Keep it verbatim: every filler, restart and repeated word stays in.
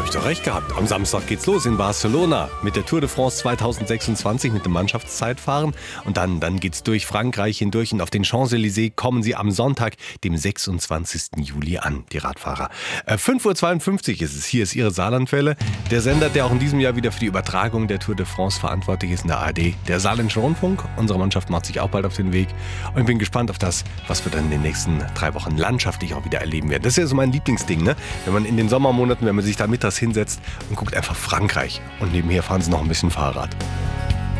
ich doch recht gehabt. Am Samstag geht's los in Barcelona mit der Tour de France zweitausendsechsundzwanzig mit dem Mannschaftszeitfahren. Und dann, dann geht's durch Frankreich hindurch und auf den Champs-Élysées kommen sie am Sonntag, dem sechsundzwanzigsten Juli an, die Radfahrer. Äh, fünf Uhr zweiundfünfzig ist es. Hier ist Ihre Saarlandwelle. Der Sender, der auch in diesem Jahr wieder für die Übertragung der Tour de France verantwortlich ist in der A R D. Der Saarländische Rundfunk. Unsere Mannschaft macht sich auch bald auf den Weg. Und ich bin gespannt auf das, was wir dann in den nächsten drei Wochen landschaftlich auch wieder erleben werden. Das ist ja so mein Lieblingsding, ne? Wenn man in den Sommermonaten, wenn man sich da mittags hinsetzt und guckt einfach Frankreich und nebenher fahren sie noch ein bisschen Fahrrad.